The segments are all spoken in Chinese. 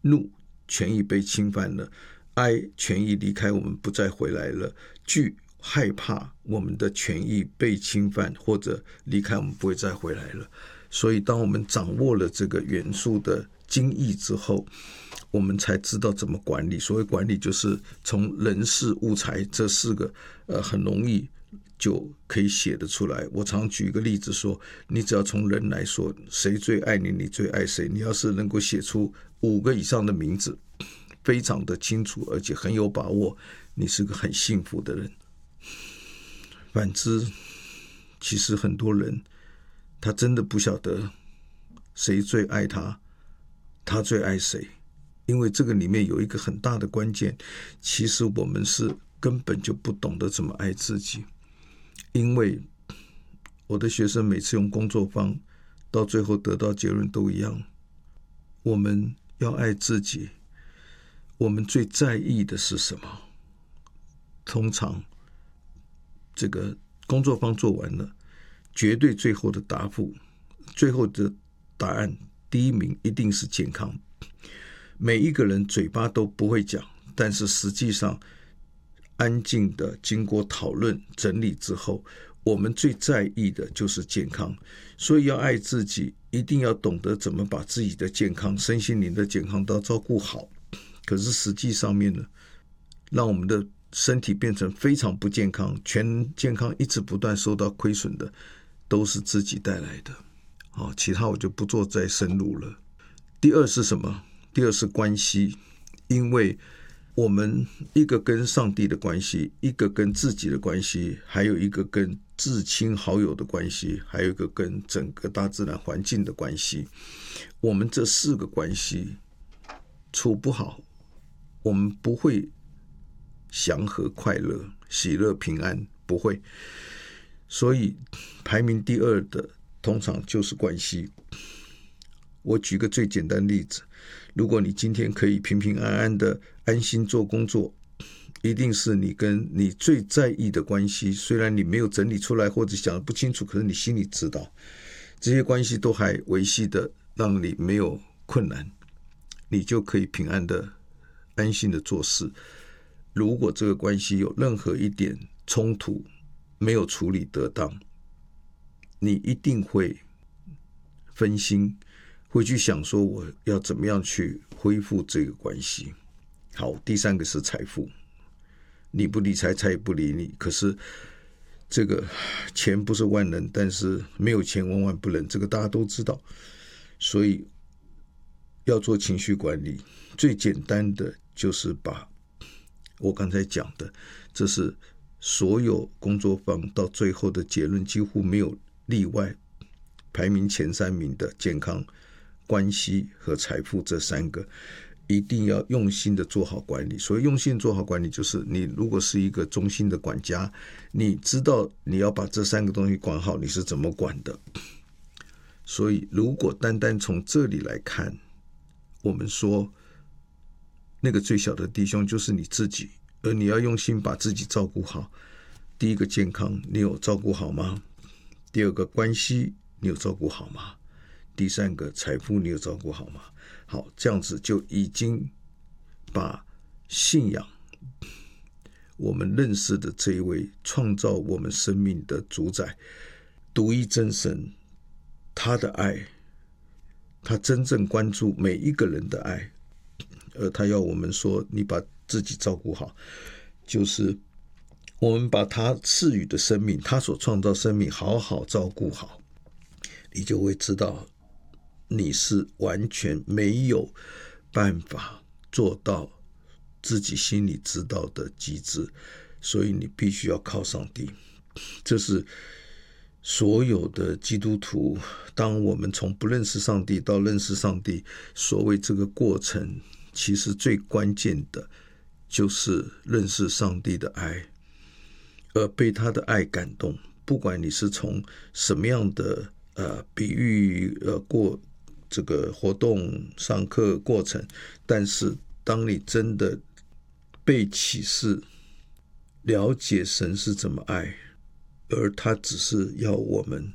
怒，权益被侵犯了；哀，权益离开我们不再回来了；惧，害怕我们的权益被侵犯或者离开我们不会再回来了。所以当我们掌握了这个元素的精义之后，我们才知道怎么管理。所谓管理，就是从人事物财这4个很容易就可以写得出来。我常举一个例子说，你只要从人来说，谁最爱你，你最爱谁，你要是能够写出5个以上的名字，非常的清楚而且很有把握，你是个很幸福的人。反之，其实很多人他真的不晓得谁最爱他，他最爱谁。因为这个里面有一个很大的关键，其实我们是根本就不懂得怎么爱自己。因为我的学生每次用工作坊，到最后得到结论都一样，我们要爱自己，我们最在意的是什么？通常这个工作坊做完了，绝对最后的答复，最后的答案，第一名一定是健康。每一个人嘴巴都不会讲，但是实际上安静的经过讨论整理之后，我们最在意的就是健康。所以要爱自己，一定要懂得怎么把自己的健康，身心灵的健康都要照顾好。可是实际上面呢，让我们的身体变成非常不健康，全健康一直不断受到亏损的，都是自己带来的。其他我就不做再深入了。第二是什么？第二是关系。因为我们一个跟上帝的关系，一个跟自己的关系，还有一个跟至亲好友的关系，还有一个跟整个大自然环境的关系。我们这4个关系处不好，我们不会祥和快乐喜乐平安，不会。所以排名第2的通常就是关系。我举个最简单的例子，如果你今天可以平平安安的安心做工作，一定是你跟你最在意的关系，虽然你没有整理出来或者想得不清楚，可是你心里知道这些关系都还维系的，让你没有困难，你就可以平安的安心的做事。如果这个关系有任何一点冲突没有处理得当，你一定会分心，会去想说我要怎么样去恢复这个关系。好，第3个是财富。你不理财，财也不理你。可是这个钱不是万能，但是没有钱万万不能，这个大家都知道。所以要做情绪管理，最简单的就是把我刚才讲的，这是所有工作坊到最后的结论，几乎没有例外，排名前3名的健康、关系和财富这3个一定要用心的做好管理。所以用心做好管理，就是你如果是一个忠心的管家，你知道你要把这3个东西管好，你是怎么管的。所以如果单单从这里来看，我们说那个最小的弟兄就是你自己，而你要用心把自己照顾好。第1个健康，你有照顾好吗？第2个关系，你有照顾好吗？第3个财富，你有照顾好吗？好，这样子就已经把信仰，我们认识的这一位创造我们生命的主宰，独一真神，他的爱，他真正关注每一个人的爱，而他要我们说，你把自己照顾好，就是我们把他赐予的生命，他所创造生命好好照顾好，你就会知道你是完全没有办法做到自己心里知道的极致，所以你必须要靠上帝。这是所有的基督徒，当我们从不认识上帝到认识上帝，所谓这个过程，其实最关键的就是认识上帝的爱，而被他的爱感动。不管你是从什么样的比喻过这个活动上课过程，但是当你真的被启示，了解神是怎么爱，而他只是要我们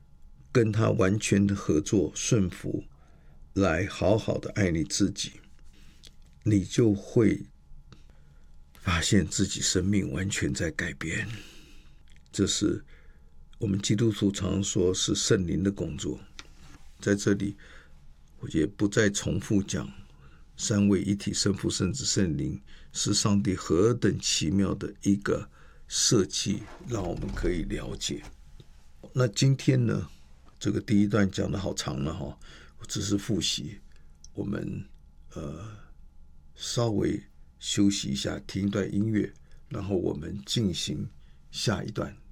跟他完全的合作顺服，来好好的爱你自己。 你就会发现自己生命完全在改变。这是我们基督徒常常说是圣灵的工作。在这里我也不再重复讲三位一体，圣父、圣子、圣灵是上帝何等奇妙的一个设计，让我们可以了解。那今天呢，这个第一段讲的好长了哈，我只是复习。我们稍微休息一下，听一段音乐，然后我们进行下一段。